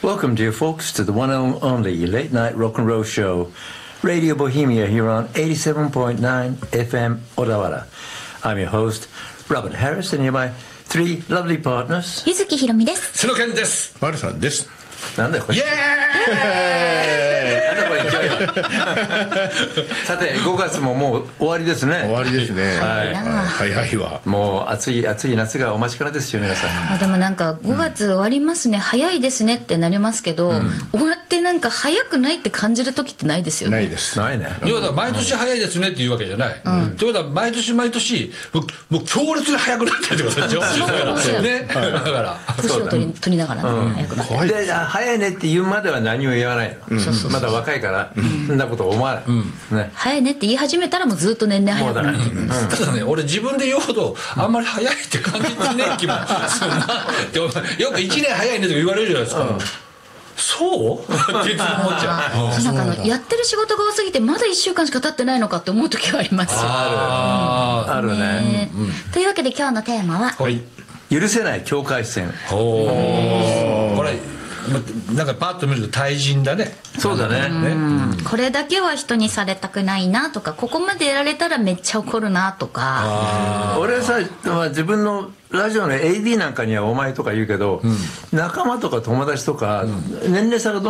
Welcome, dear folks, to the one and only late night rock and roll show, Radio Bohemia here on 87.9 FM Odawara. I'm your host, Robert Harris, and you're my three lovely partners. 柚木ひろみです。 瀬野健です。 マルさんです。 なんだよこれ。イエーイ。なんだこれ勢いは。さて5月ももう終わりですね。 終わりですね。 はい。 早いわ。 もう暑い夏がお待ちからですよ皆さん。 でもなんか5月終わりますね、早いですねってなりますけど、終わってなんか早くないって感じる時ってないですよね。 ないです。 ないね。 要は毎年早いですねっていうわけじゃない。ということは毎年毎年もう強烈に早くなってるってことでしょ。ね。だから年を取りながらね、早くなって。 で早いねって言うまでは何も言わないの。まだ若いからそんなこと思わない。 早いねって言い始めたらもうずっと年々早くなってるんです。 ただね、俺自分で言うほどあんまり早いって感じてねえ気もするな。よく1年早いねとか言われるじゃないですか。そうっていつも思っちゃう。 なんかやってる仕事が多すぎてまだ1週間しか経ってないのかって思う時はありますよ。 あるね。 というわけで今日のテーマは許せない境界線。 これなんかパッと見ると対人だね。 そうだね。 これだけは人にされたくないなとか、ここまでやられたらめっちゃ怒るなとか。 俺さ、自分のラジオの AD なんかにはお前とか言うけど、仲間とか友達とか年齢差がど